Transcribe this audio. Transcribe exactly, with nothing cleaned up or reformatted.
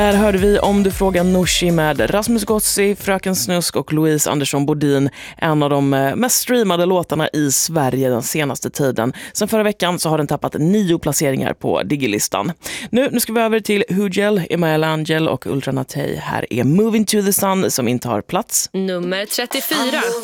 Här hörde vi Om du frågar Nooshi med Rasmus Gossi, Fröken Snusk och Louise Andersson Bodin. En av de mest streamade låtarna i Sverige den senaste tiden. Sen förra veckan så har den tappat nio placeringar på Digilistan. Nu, nu ska vi över till Hugel, Emael Angel och Ultra Natey. Här är Moving to the Sun som inte har plats. Nummer trettiofyra.